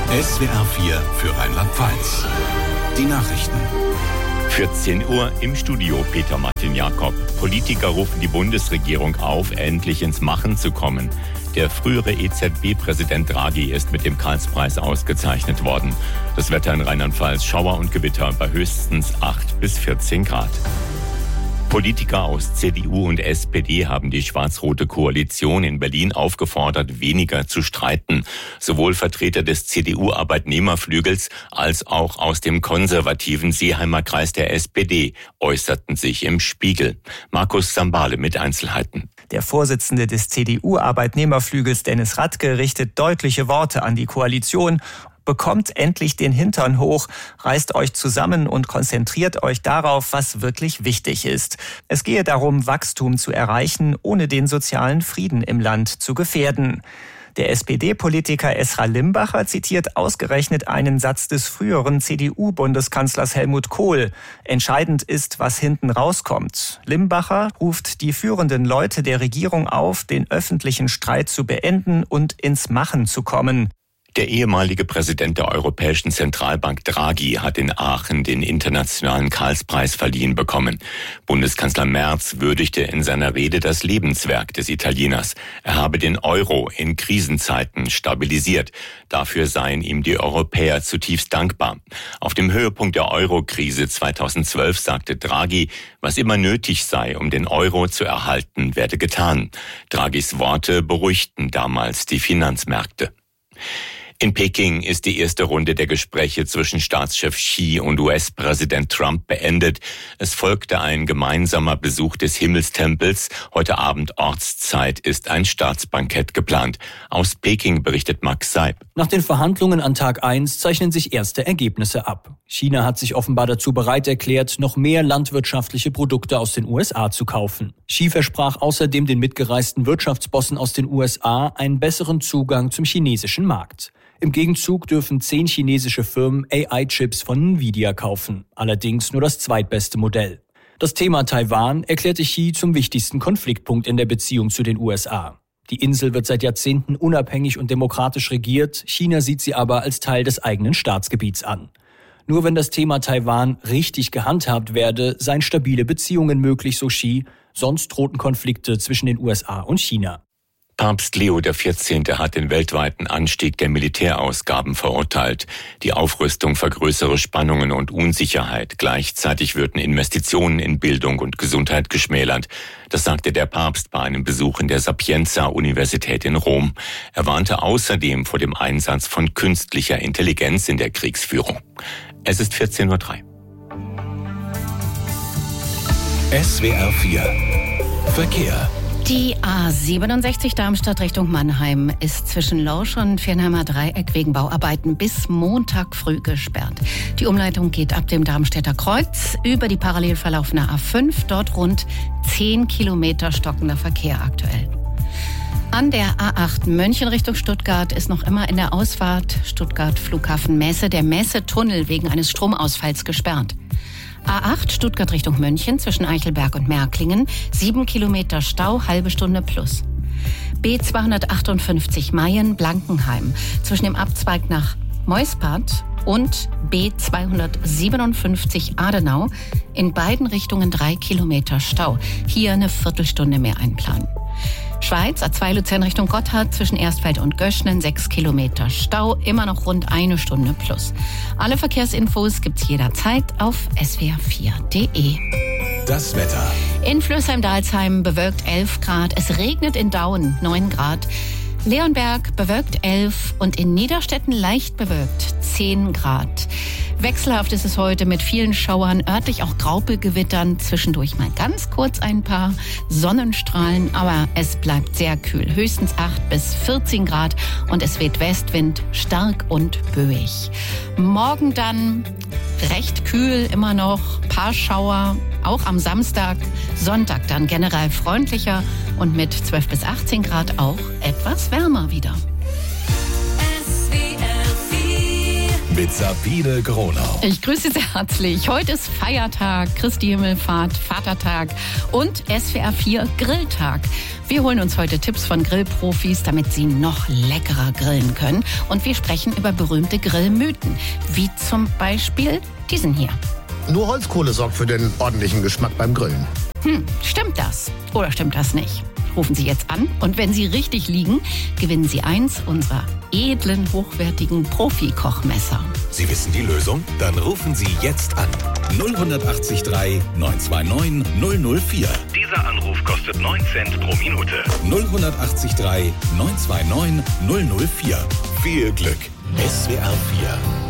SWR 4 für Rheinland-Pfalz. Die Nachrichten. 14 Uhr im Studio Peter Martin Jakob. Politiker rufen die Bundesregierung auf, endlich ins Machen zu kommen. Der frühere EZB-Präsident Draghi ist mit dem Karlspreis ausgezeichnet worden. Das Wetter in Rheinland-Pfalz: Schauer und Gewitter bei höchstens 8 bis 14 Grad. Politiker aus CDU und SPD haben die schwarz-rote Koalition in Berlin aufgefordert, weniger zu streiten. Sowohl Vertreter des CDU-Arbeitnehmerflügels als auch aus dem konservativen Seeheimer Kreis der SPD äußerten sich im Spiegel. Markus Sambale mit Einzelheiten. Der Vorsitzende des CDU-Arbeitnehmerflügels Dennis Radke richtet deutliche Worte an die Koalition. Bekommt endlich den Hintern hoch, reißt euch zusammen und konzentriert euch darauf, was wirklich wichtig ist. Es gehe darum, Wachstum zu erreichen, ohne den sozialen Frieden im Land zu gefährden. Der SPD-Politiker Esra Limbacher zitiert ausgerechnet einen Satz des früheren CDU-Bundeskanzlers Helmut Kohl. Entscheidend ist, was hinten rauskommt. Limbacher ruft die führenden Leute der Regierung auf, den öffentlichen Streit zu beenden und ins Machen zu kommen. Der ehemalige Präsident der Europäischen Zentralbank Draghi hat in Aachen den internationalen Karlspreis verliehen bekommen. Bundeskanzler Merz würdigte in seiner Rede das Lebenswerk des Italieners. Er habe den Euro in Krisenzeiten stabilisiert. Dafür seien ihm die Europäer zutiefst dankbar. Auf dem Höhepunkt der Euro-Krise 2012 sagte Draghi, was immer nötig sei, um den Euro zu erhalten, werde getan. Draghis Worte beruhigten damals die Finanzmärkte. In Peking ist die erste Runde der Gespräche zwischen Staatschef Xi und US-Präsident Trump beendet. Es folgte ein gemeinsamer Besuch des Himmelstempels. Heute Abend Ortszeit ist ein Staatsbankett geplant. Aus Peking berichtet Max Seib. Nach den Verhandlungen an Tag 1 zeichnen sich erste Ergebnisse ab. China hat sich offenbar dazu bereit erklärt, noch mehr landwirtschaftliche Produkte aus den USA zu kaufen. Xi versprach außerdem den mitgereisten Wirtschaftsbossen aus den USA einen besseren Zugang zum chinesischen Markt. Im Gegenzug dürfen 10 chinesische Firmen AI-Chips von Nvidia kaufen, allerdings nur das zweitbeste Modell. Das Thema Taiwan erklärte Xi zum wichtigsten Konfliktpunkt in der Beziehung zu den USA. Die Insel wird seit Jahrzehnten unabhängig und demokratisch regiert, China sieht sie aber als Teil des eigenen Staatsgebiets an. Nur wenn das Thema Taiwan richtig gehandhabt werde, seien stabile Beziehungen möglich, so Xi, sonst drohten Konflikte zwischen den USA und China. Papst Leo XIV. Hat den weltweiten Anstieg der Militärausgaben verurteilt. Die Aufrüstung vergrößere Spannungen und Unsicherheit. Gleichzeitig würden Investitionen in Bildung und Gesundheit geschmälert. Das sagte der Papst bei einem Besuch in der Sapienza-Universität in Rom. Er warnte außerdem vor dem Einsatz von künstlicher Intelligenz in der Kriegsführung. Es ist 14:03 Uhr. SWR 4 Verkehr. Die A67 Darmstadt Richtung Mannheim ist zwischen Lorsch und Viernheimer Dreieck wegen Bauarbeiten bis Montag früh gesperrt. Die Umleitung geht ab dem Darmstädter Kreuz über die parallel verlaufende A5. Dort rund 10 Kilometer stockender Verkehr aktuell. An der A8 München Richtung Stuttgart ist noch immer in der Ausfahrt Stuttgart Flughafen Messe der Messetunnel wegen eines Stromausfalls gesperrt. A8 Stuttgart Richtung München zwischen Eichelberg und Märklingen, 7 Kilometer Stau, halbe Stunde plus. B258 Mayen-Blankenheim zwischen dem Abzweig nach Meuspad und B257 Adenau in beiden Richtungen 3 Kilometer Stau. Hier eine Viertelstunde mehr einplanen. Schweiz, A2 Luzern Richtung Gotthard zwischen Erstfeld und Göschnen, 6 Kilometer Stau, immer noch rund eine Stunde plus. Alle Verkehrsinfos gibt's jederzeit auf swr4.de. Das Wetter. In Flößheim-Dalsheim bewölkt 11 Grad, es regnet in Dauen 9 Grad. Leonberg bewölkt 11 und in Niederstetten leicht bewölkt 10 Grad. Wechselhaft ist es heute mit vielen Schauern, örtlich auch Graupelgewittern, zwischendurch mal ganz kurz ein paar Sonnenstrahlen, aber es bleibt sehr kühl, höchstens 8 bis 14 Grad und es weht Westwind, stark und böig. Morgen dann recht kühl immer noch, paar Schauer, auch am Samstag, Sonntag dann generell freundlicher und mit 12 bis 18 Grad auch etwas wärmer wieder. mit Sabine Gronau. Ich grüße Sie herzlich. Heute ist Feiertag, Christi Himmelfahrt, Vatertag und SWR 4 Grilltag. Wir holen uns heute Tipps von Grillprofis, damit Sie noch leckerer grillen können. Und wir sprechen über berühmte Grillmythen, wie zum Beispiel diesen hier. Nur Holzkohle sorgt für den ordentlichen Geschmack beim Grillen. Stimmt das oder stimmt das nicht? Rufen Sie jetzt an und wenn Sie richtig liegen, gewinnen Sie eins unserer edlen, hochwertigen Profi-Kochmesser. Sie wissen die Lösung? Dann rufen Sie jetzt an. 0183 929 004. Dieser Anruf kostet 9 Cent pro Minute. 0183 929 004. Viel Glück. SWR 4